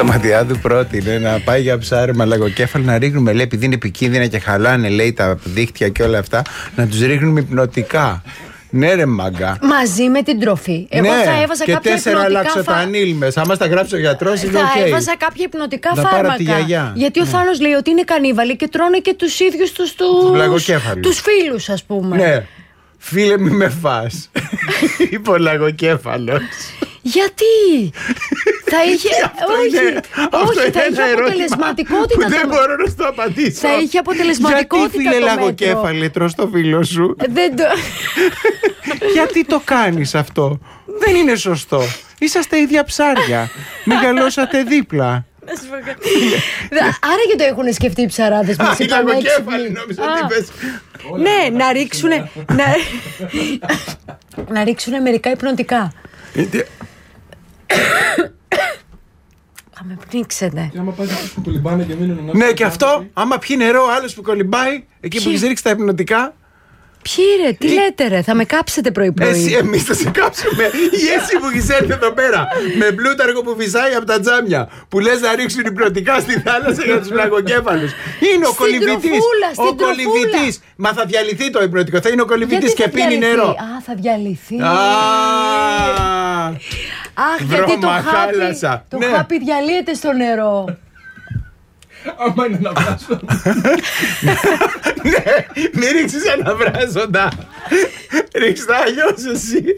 Σταματιάδου πρότεινε να πάει για ψάρεμα λαγοκέφαλο, να ρίχνουμε, λέει, επειδή είναι επικίνδυνα και χαλάνε, λέει, τα δίχτυα και όλα αυτά, να τους ρίχνουμε υπνοτικά. Ναι, ρε μάγκα. Μαζί με την τροφή. Εγώ θα έβαζα κάποια υπνοτικά. Και 4 λαξοτανίλ μέσα. Άμα τα γράψει ο γιατρός, είναι θα ok. έβαζα κάποια υπνοτικά να φάρμακα. Τη γιαγιά. Γιατί ο Θάνος λέει ότι είναι κανίβαλοι και τρώνε και τους ίδιους τους φίλους, ας πούμε. Ναι. Φίλε, μη με φας. Είπε ο λαγοκέφαλος. Γιατί θα είχε. Όχι, θα είχε αποτελεσματικότητα. Δεν μπορώ να το απαντήσω. Θα είχε αποτελεσματικότητα. Γιατί, φίλε λαγοκέφαλε, τρως το φίλο σου? Δεν το. Γιατί το κάνεις αυτό? Δεν είναι σωστό. Είσαστε ίδια ψάρια. Μεγαλώσατε δίπλα. Άρα και το έχουν σκεφτεί οι ψαράδες μας. Οι λαγοκέφαλοι νόμιζα ότι είπες. Ναι, να ρίξουνε μερικά υπνοτικά. Θα με πνίξετε. Και άμα πάει που κολυμπάνε και μείνουν. Ναι, και αυτό, άμα πιει νερό, άλλος που κολυμπάει, εκεί που έχεις ρίξει τα υπνοτικά. Ποιοι ρε, τι λέτε ρε, θα με κάψετε πρωί-πρωί. Εμείς θα σε κάψουμε. Ή εσύ που έχεις έρθει εδώ πέρα με μπλούταργο που φυσάει από τα τζάμια, που λες να ρίξουν υπνοτικά στη θάλασσα για τους λαγοκέφαλους. Είναι ο κολυμβητής. Ο κολυμβητής. Μα θα διαλυθεί το υπνοτικό. Θα είναι ο κολυμβητής και πίνει νερό. Α, θα διαλυθεί. Αχ, γιατί το χάπι διαλύεται στο νερό. Άμα είναι αναβράσοντα. Ναι, μη ρίξεις αναβράσοντα. Ρίξτε αλλιώς εσύ.